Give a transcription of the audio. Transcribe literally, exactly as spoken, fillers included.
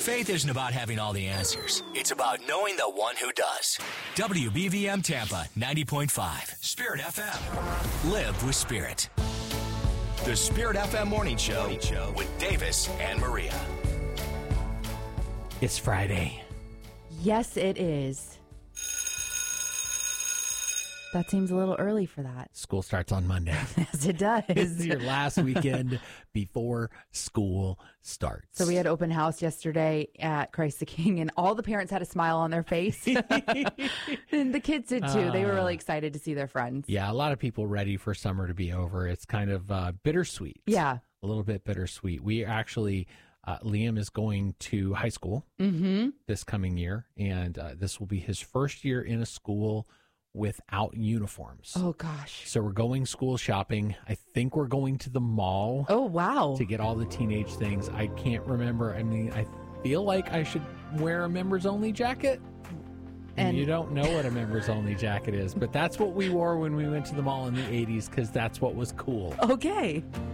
Faith isn't about having all the answers. It's about knowing the one who does. W B V M Tampa ninety point five, Spirit F M. Live with Spirit. The Spirit F M Morning Show, Morning Show with Davis and Maria. It's Friday. Yes, it is. That seems a little early for that. School starts on Monday. Yes, it does. It's your last weekend before school starts. So we had open house yesterday at Christ the King, and all the parents had a smile on their face. And the kids did too. Uh, they were really excited to see their friends. Yeah, a lot of people ready for summer to be over. It's kind of uh, bittersweet. Yeah. A little bit bittersweet. We actually, uh, Liam is going to high school mm-hmm. this coming year, and uh, this will be his first year in a school without uniforms. Oh, gosh. So we're going school shopping. I think we're going to the mall. Oh, wow. To get all the teenage things. I can't remember. I mean, I feel like I should wear a members-only jacket. And, and you don't know what a members-only jacket is, but that's what we wore when we went to the mall in the eighties because that's what was cool. Okay.